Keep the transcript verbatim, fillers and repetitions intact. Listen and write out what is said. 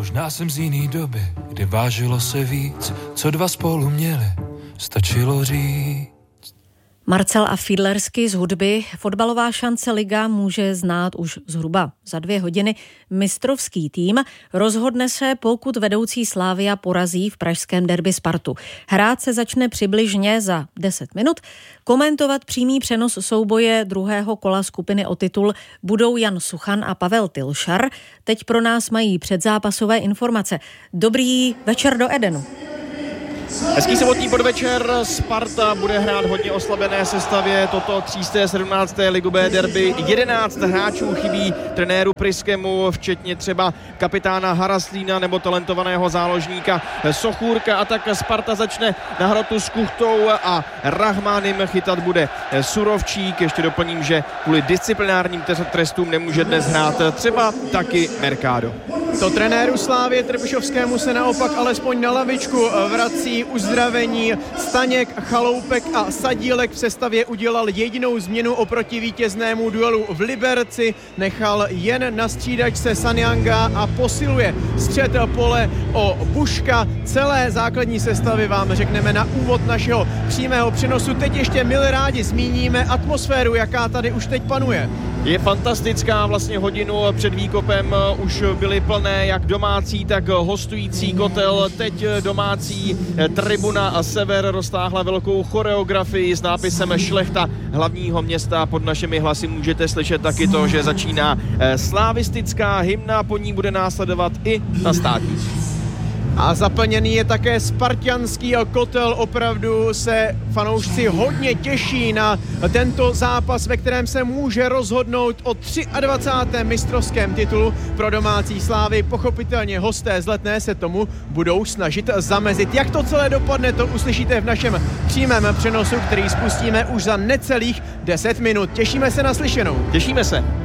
Možná jsem z jiný doby, kdy vážilo se víc, co dva spolu měli, stačilo říct. Marcel a Fiedlersky z hudby. Fotbalová šance liga může znát už zhruba za dvě hodiny. Mistrovský tým rozhodne se, pokud vedoucí Slavia porazí v pražském derby Spartu. Hrát se začne přibližně za deset minut. Komentovat přímý přenos souboje druhého kola skupiny o titul budou Jan Suchan a Pavel Tilšar. Teď pro nás mají předzápasové informace. Dobrý večer do Edenu. Hezký sobotní podvečer. Sparta bude hrát hodně oslabené sestavě. Toto tři set sedmnácté ligové derby. jedenáct hráčů chybí trenéru Pryskému, včetně třeba kapitána Haraslína nebo talentovaného záložníka Sochůrka. A tak Sparta začne na hrotu s Kuchtou a Rahmánem, chytat bude Surovčík. Ještě doplním, že kvůli disciplinárním trestům nemůže dnes hrát třeba taky Mercado. To trenéru Slávie Trpišovskému se naopak alespoň na lavičku vrací uzdravení. Staněk, Chaloupek a Sadílek v sestavě udělal jedinou změnu oproti vítěznému duelu v Liberci. Nechal jen na střídačce Sanyanga a posiluje střed pole o Buška. Celé základní sestavy vám řekneme na úvod našeho přímého přenosu. Teď ještě milé rádi zmíníme atmosféru, jaká tady už teď panuje. Je fantastická, vlastně hodinu před výkopem už byly plné jak domácí, tak hostující kotel. Teď domácí tribuna a Sever roztáhla velkou choreografii s nápisem Šlechta hlavního města. Pod našimi hlasy můžete slyšet taky to, že začíná slavistická hymna, po ní bude následovat i na státní. A zaplněný je také spartianský kotel. Opravdu se fanoušci hodně těší na tento zápas, ve kterém se může rozhodnout o dvacátém třetím mistrovském titulu pro domácí Slávy. Pochopitelně hosté z Letné se tomu budou snažit zamezit. Jak to celé dopadne, to uslyšíte v našem přímém přenosu, který spustíme už za necelých deset minut. Těšíme se na slyšenou. Těšíme se.